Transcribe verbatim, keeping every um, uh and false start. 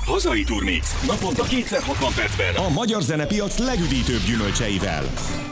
Hazai Turmix. Naponta kétszer hatvan percben. A magyar zenepiac legüdítőbb gyümölcseivel.